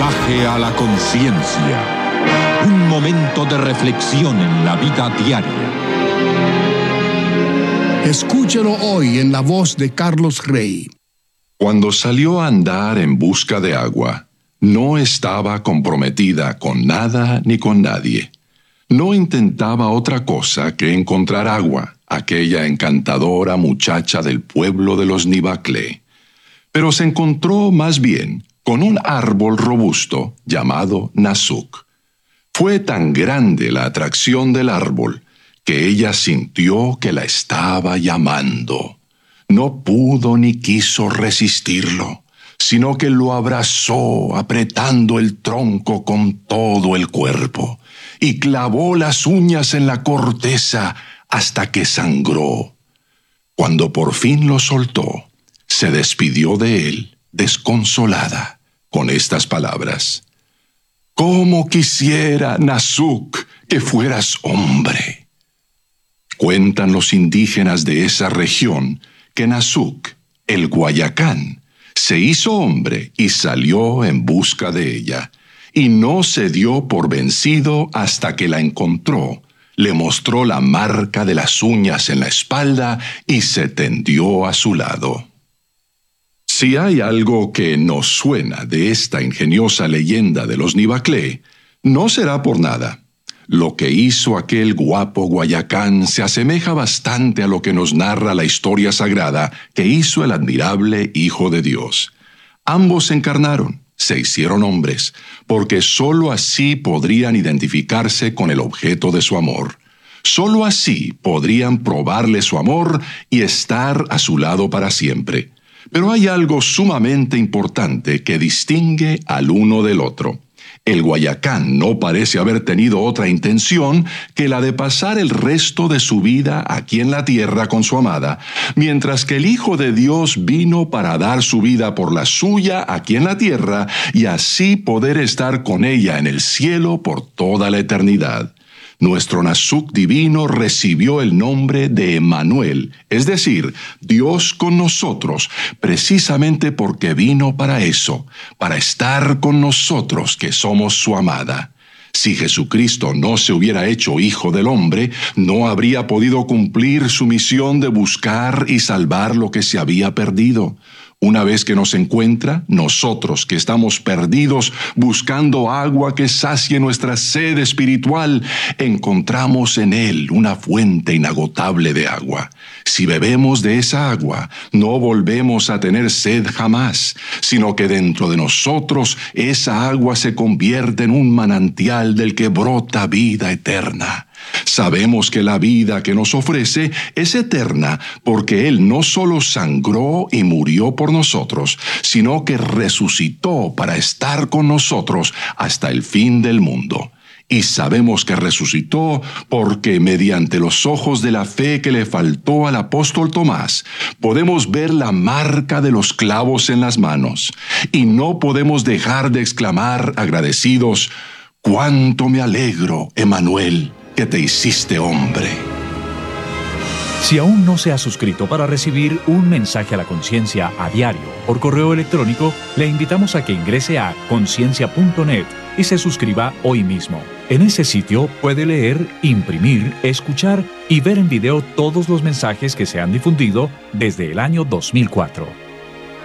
Mensaje a la conciencia. Un momento de reflexión en la vida diaria. Escúchelo hoy en la voz de Carlos Rey. Cuando salió a andar en busca de agua, no estaba comprometida con nada ni con nadie. No intentaba otra cosa que encontrar agua, aquella encantadora muchacha del pueblo de los Nibaclé. Pero se encontró más bien con un árbol robusto llamado Nasuc. Fue tan grande la atracción del árbol que ella sintió que la estaba llamando. No pudo ni quiso resistirlo, sino que lo abrazó apretando el tronco con todo el cuerpo y clavó las uñas en la corteza hasta que sangró. Cuando por fin lo soltó, se despidió de él, desconsolada, con estas palabras: «¿Cómo quisiera, Nasuc, que fueras hombre?» Cuentan los indígenas de esa región que Nasuc, el Guayacán, se hizo hombre y salió en busca de ella, y no se dio por vencido hasta que la encontró. Le mostró la marca de las uñas en la espalda y se tendió a su lado. Si hay algo que nos suena de esta ingeniosa leyenda de los Nibaclé, no será por nada. Lo que hizo aquel guapo Guayacán se asemeja bastante a lo que nos narra la historia sagrada que hizo el admirable Hijo de Dios. Ambos se encarnaron, se hicieron hombres, porque sólo así podrían identificarse con el objeto de su amor. Sólo así podrían probarle su amor y estar a su lado para siempre. Pero hay algo sumamente importante que distingue al uno del otro. El Guayacán no parece haber tenido otra intención que la de pasar el resto de su vida aquí en la tierra con su amada, mientras que el Hijo de Dios vino para dar su vida por la suya aquí en la tierra y así poder estar con ella en el cielo por toda la eternidad. Nuestro Nasuc divino recibió el nombre de Emmanuel, es decir, Dios con nosotros, precisamente porque vino para eso, para estar con nosotros que somos su amada. Si Jesucristo no se hubiera hecho Hijo del Hombre, no habría podido cumplir su misión de buscar y salvar lo que se había perdido. Una vez que nos encuentra, nosotros que estamos perdidos buscando agua que sacie nuestra sed espiritual, encontramos en Él una fuente inagotable de agua. Si bebemos de esa agua, no volvemos a tener sed jamás, sino que dentro de nosotros esa agua se convierte en un manantial del que brota vida eterna. Sabemos que la vida que nos ofrece es eterna porque Él no solo sangró y murió por nosotros, sino que resucitó para estar con nosotros hasta el fin del mundo. Y sabemos que resucitó porque mediante los ojos de la fe que le faltó al apóstol Tomás, podemos ver la marca de los clavos en las manos. Y no podemos dejar de exclamar agradecidos: «¡Cuánto me alegro, Emmanuel, que te hiciste hombre!» Si aún no se ha suscrito para recibir un mensaje a la conciencia a diario por correo electrónico, le invitamos a que ingrese a conciencia.net y se suscriba hoy mismo. En ese sitio puede leer, imprimir, escuchar y ver en video todos los mensajes que se han difundido desde el año 2004.